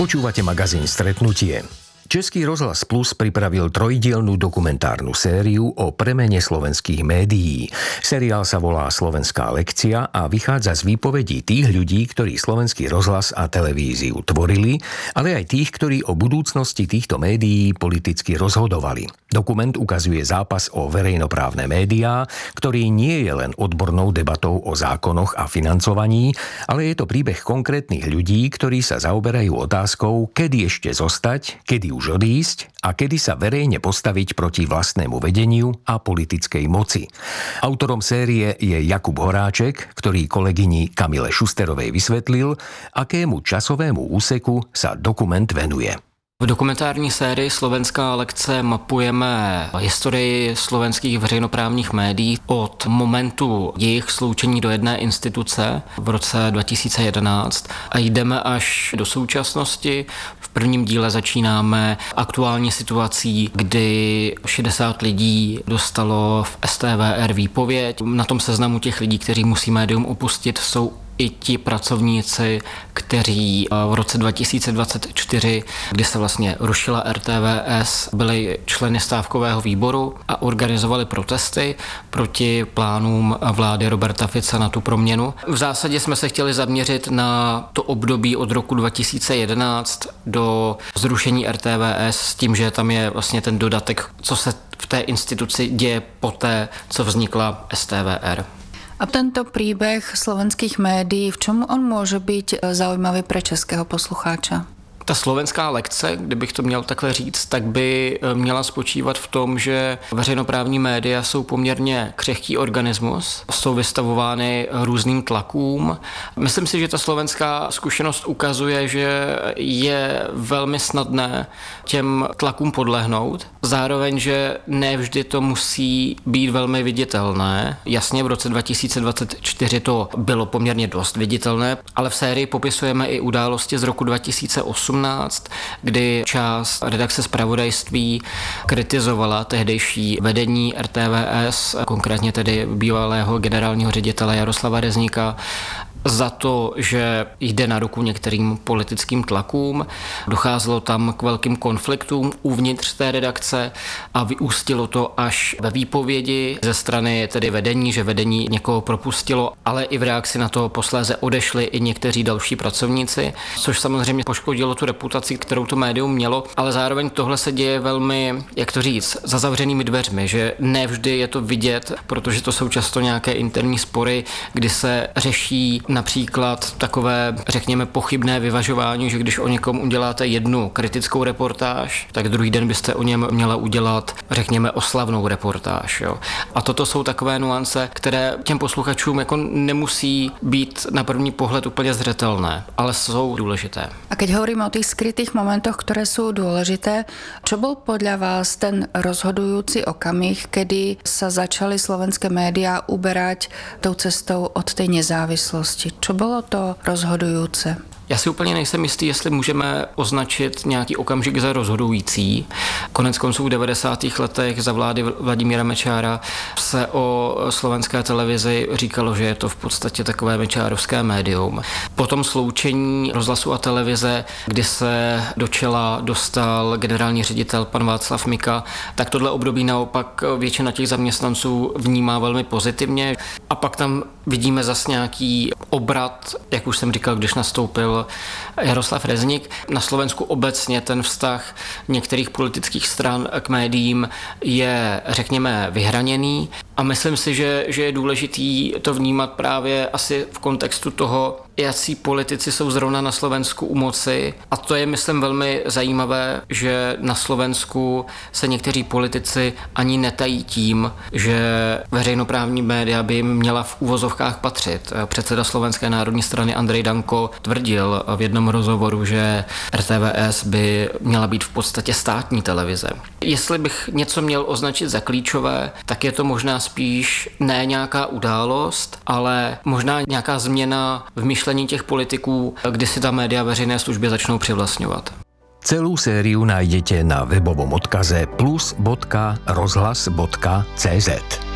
Počúvate magazín Stretnutie. Český rozhlas Plus pripravil trojdielnu dokumentárnu sériu o premene slovenských médií. Seriál sa volá Slovenská lekcia a vychádza z výpovedí tých ľudí, ktorí slovenský rozhlas a televíziu tvorili, ale aj tých, ktorí o budúcnosti týchto médií politicky rozhodovali. Dokument ukazuje zápas o verejnoprávne médiá, ktorý nie je len odbornou debatou o zákonoch a financovaní, ale je to príbeh konkrétnych ľudí, ktorí sa zaoberajú otázkou, kedy ešte zostať, kedy už odísť a kedy sa verejne postaviť proti vlastnému vedeniu a politickej moci. Autorom série je Jakub Horáček, ktorý kolegyni Kamile Šusterovej vysvetlil, akému časovému úseku sa dokument venuje. V dokumentární sérii Slovenská lekce mapujeme historii slovenských veřejnoprávních médií od momentu jejich sloučení do jedné instituce v roce 2011 a jdeme až do současnosti. V prvním díle začínáme aktuální situací, kdy 60 lidí dostalo v STVR výpověď. Na tom seznamu těch lidí, kteří musí médium opustit, jsou i ti pracovníci, kteří v roce 2024, kdy se vlastně rušila RTVS, byli členy stávkového výboru a organizovali protesty proti plánům vlády Roberta Fica na tu proměnu. V zásadě jsme se chtěli zaměřit na to období od roku 2011 do zrušení RTVS s tím, že tam je vlastně ten dodatek, co se v té instituci děje poté, co vznikla STVR. A tento príbeh slovenských médií, v čom on môže byť zaujímavý pre českého poslucháča? Ta slovenská lekce, kdybych to měl takhle říct, tak by měla spočívat v tom, že veřejnoprávní média jsou poměrně křehký organismus, jsou vystavovány různým tlakům. Myslím si, že ta slovenská zkušenost ukazuje, že je velmi snadné těm tlakům podlehnout. Zároveň, že ne vždy to musí být velmi viditelné. Jasně, v roce 2024 to bylo poměrně dost viditelné, ale v sérii popisujeme i události z roku 2018, kdy část redakce zpravodajství kritizovala tehdejší vedení RTVS, konkrétně tedy bývalého generálního ředitele Jaroslava Rezníka, za to, že jde na ruku některým politickým tlakům. Docházelo tam k velkým konfliktům uvnitř té redakce a vyústilo to až ve výpovědi ze strany tedy vedení, že vedení někoho propustilo, ale i v reakci na to posléze odešli i někteří další pracovníci, což samozřejmě poškodilo tu reputaci, kterou to médium mělo, ale zároveň tohle se děje velmi, jak to říct, za zavřenými dveřmi, že ne vždy je to vidět, protože to jsou často nějaké interní spory, kdy se řeší například takové, řekněme, pochybné vyvažování, že když o někom uděláte jednu kritickou reportáž, tak druhý den byste o něm měla udělat, řekněme, oslavnou reportáž. Jo. A toto jsou takové nuance, které těm posluchačům jako nemusí být na první pohled úplně zřetelné, ale jsou důležité. A keď hovoríme o tých skrytých momentoch, ktoré sú dôležité, čo bol podľa vás ten rozhodujúci okamih, kedy sa začali slovenské médiá uberať tou cestou od tej nezávislosti? Čo bylo to rozhodujúce? Já si úplně nejsem jistý, jestli můžeme označit nějaký okamžik za rozhodující. Konec konců v 90. letech za vlády Vladimíra Mečiara se o slovenské televizi říkalo, že je to v podstatě takové mečiarovské médium. Po tom sloučení rozhlasu a televize, kdy se do čela dostal generální ředitel pan Václav Mika, tak tohle období naopak většina těch zaměstnanců vnímá velmi pozitivně. A pak tam vidíme zas nějaký obrat, jak už jsem říkal, když nastoupil Jaroslav Rezník. Na Slovensku obecně ten vztah některých politických stran k médiím je, řekněme, vyhraněný a myslím si, že je důležitý to vnímat právě asi v kontextu toho, jací politici jsou zrovna na Slovensku u moci a to je, myslím, velmi zajímavé, že na Slovensku se někteří politici ani netají tím, že veřejnoprávní média by jim měla v uvozovkách patřit. Předseda Slovenské národní strany Andrej Danko tvrdil v jednom rozhovoru, že RTVS by měla být v podstatě státní televize. Jestli bych něco měl označit za klíčové, tak je to možná spíš ne nějaká událost, ale možná nějaká změna v myšlení těch politiků, kdy si ta média veřejné služby začnou přivlastňovat. Celú sériu nájdete na webovom odkaze plus.rozhlas.cz.